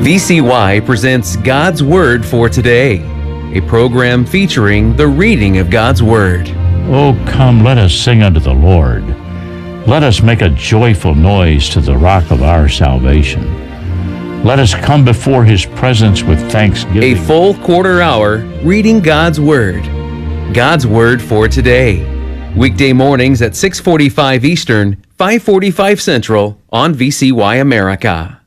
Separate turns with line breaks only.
VCY presents God's Word for Today, a program featuring the reading of God's Word.
Oh, come, let us sing unto the Lord. Let us make a joyful noise to the rock of our salvation. Let us come before his presence with thanksgiving.
A full quarter hour reading God's Word. God's Word for Today. Weekday mornings at 6:45 Eastern, 5:45 Central on VCY America.